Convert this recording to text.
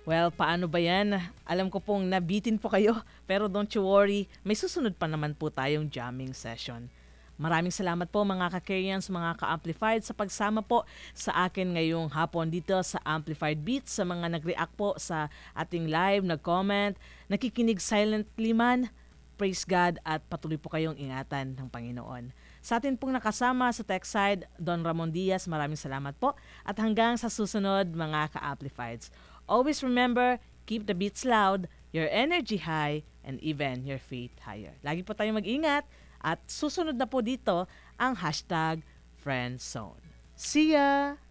Well, paano ba yan? Alam ko pong nabitin po kayo, pero don't you worry, may susunod pa naman po tayong jamming session. Maraming salamat po mga ka-Kyrians, mga ka-Amplified sa pagsama po sa akin ngayong hapon dito sa Amplified Beats, sa mga nag-react po sa ating live, nag-comment, nakikinig silently man. Praise God at patuloy po kayong ingatan ng Panginoon. Sa atin pong nakasama sa tech side, Don Ramon Diaz, maraming salamat po. At hanggang sa susunod mga ka-Amplifieds. Always remember, keep the beats loud, your energy high, and even your faith higher. Lagi po tayong mag-ingat at susunod na po dito ang hashtag Friendzone. See ya!